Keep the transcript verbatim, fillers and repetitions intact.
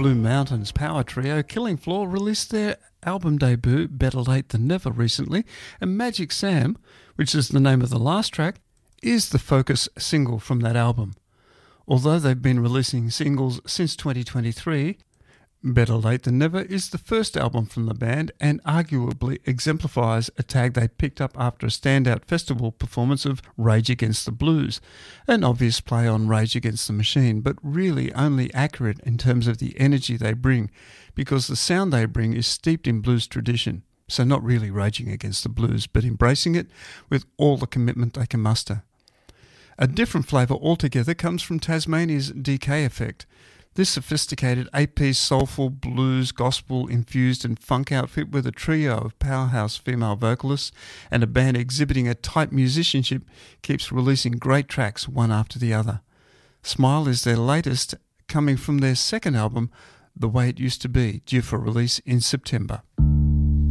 Blue Mountains power trio Killing Floor released their album debut Better Late Than Never recently, and Magic Sam, which is the name of the last track, is the focus single from that album. Although they've been releasing singles since twenty twenty-three, Better Late Than Never is the first album from the band and arguably exemplifies a tag they picked up after a standout festival performance of Rage Against the Blues, an obvious play on Rage Against the Machine, but really only accurate in terms of the energy they bring, because the sound they bring is steeped in blues tradition, so not really raging against the blues, but embracing it with all the commitment they can muster. A different flavour altogether comes from Tasmania's D K Effect. This sophisticated eight-piece soulful blues, gospel-infused and funk outfit with a trio of powerhouse female vocalists and a band exhibiting a tight musicianship keeps releasing great tracks one after the other. Smile is their latest, coming from their second album, The Way It Used to Be, due for release in September.